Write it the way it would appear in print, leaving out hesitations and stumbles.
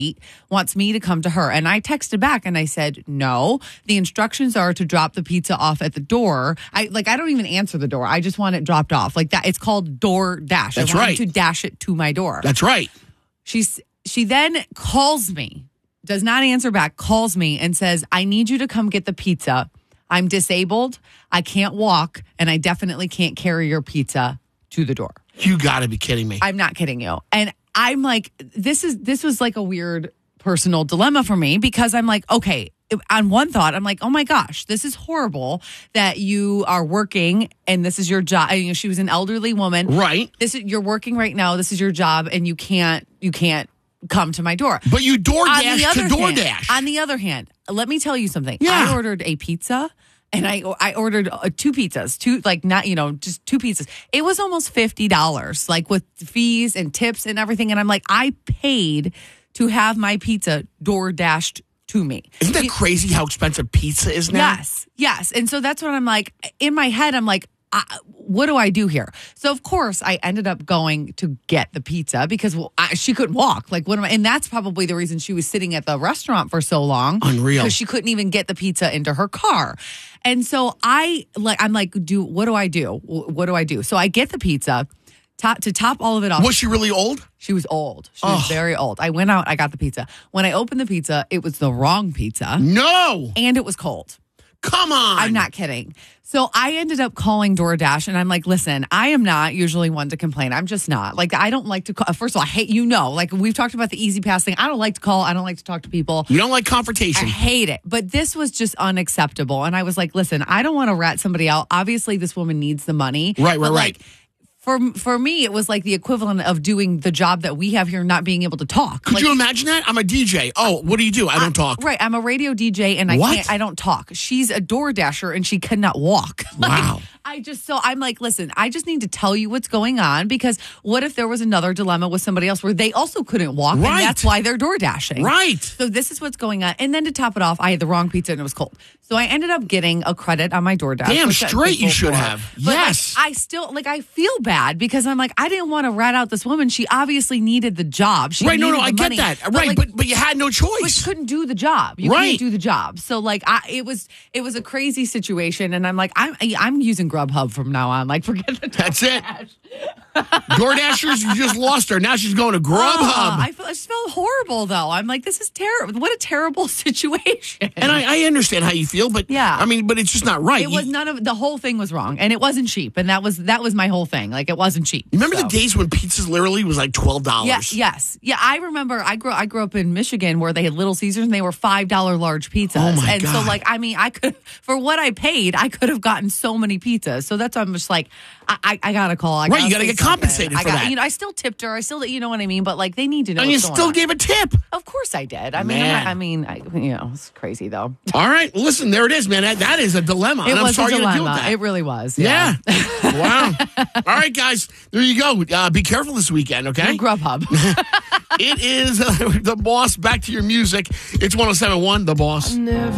wants me to come to her. And I texted back and I said, no, the instructions are to drop the pizza off at the door. I don't even answer the door. I just want it dropped off like that. It's called DoorDash. That's I want right. you to dash it to my door. That's right. She then calls me, does not answer back, calls me and says, I need you to come get the pizza. I'm disabled. I can't walk, and I definitely can't carry your pizza to the door. You got to be kidding me. I'm not kidding you. And I'm like, this was like a weird personal dilemma for me because I'm like, okay, on one thought, I'm like, oh my gosh, this is horrible that you are working and this is your job. And, she was an elderly woman. Right. You're working right now. This is your job and you can't come to my door. But you DoorDash to DoorDash. On the other hand, let me tell you something. Yeah. I ordered a pizza. And I ordered two pizzas, just two pizzas. It was almost $50, like with fees and tips and everything. And I'm like, I paid to have my pizza door dashed to me. Isn't that crazy how expensive pizza is now? Yes. And so that's what I'm like, in my head, I'm like, what do I do here? So, of course, I ended up going to get the pizza because she couldn't walk. Like, and that's probably the reason she was sitting at the restaurant for so long. Unreal. Because she couldn't even get the pizza into her car. And so I'm like, what do I do? What do I do? So I get the pizza. To top all of it off. Was she really old? She was old. She was very old. I went out, I got the pizza. When I opened the pizza, it was the wrong pizza. No. And it was cold. Come on. I'm not kidding. So I ended up calling DoorDash and I'm like, listen, I am not usually one to complain. I'm just not. Like, I don't like to call. First of all, I hate, like we've talked about the Easy Pass thing. I don't like to call. I don't like to talk to people. You don't like confrontation. I hate it. But this was just unacceptable. And I was like, listen, I don't want to rat somebody out. Obviously, this woman needs the money. Right. Like, for me, it was like the equivalent of doing the job that we have here, not being able to talk. Could you imagine that? I'm a DJ. Oh, what do you do? I don't talk. Right. I'm a radio DJ and I don't talk. She's a door dasher and she cannot walk. Wow. I'm like, listen, I just need to tell you what's going on because what if there was another dilemma with somebody else where they also couldn't walk and that's why they're door dashing. Right. So this is what's going on. And then to top it off, I had the wrong pizza and it was cold. So I ended up getting a credit on my DoorDash. Damn straight you should have. But yes. I still, I feel bad because I'm like, I didn't want to rat out this woman. She obviously needed the job. She needed I get money. that. Right, but you had no choice. But you couldn't do the job. You couldn't do the job. So it was a crazy situation. And I'm like, I'm using Grubhub from now on. Like, forget the DoorDash. That's it. DoorDashers, you just lost her. Now she's going to Grubhub. I just felt horrible, though. I'm like, this is terrible. What a terrible situation. And I understand how you feel, but yeah. I mean, but it's just not right. It was the whole thing was wrong, and it wasn't cheap, and that was my whole thing. Like, it wasn't cheap. Remember the days when pizzas literally was like $12? Yes. I remember. I grew up in Michigan where they had Little Caesars, and they were $5 large pizzas. Oh my and God. So, I mean, I could for what I paid, I could have gotten so many pizzas. So that's why I'm just like, I gotta call. You gotta get compensated for that. I still tipped her. I still, you know what I mean. But they need to know. And you what's going still on. gave a tip. Of course I did. I Man. mean, it's crazy though. All right, listen, there it is, man. That is a dilemma. It and was I'm sorry a you had to deal dilemma. with that. It really was. Yeah. Wow. All right, guys. There you go. Be careful this weekend, okay? Grubhub. It is The Boss. Back to your music. It's 107.1 The Boss.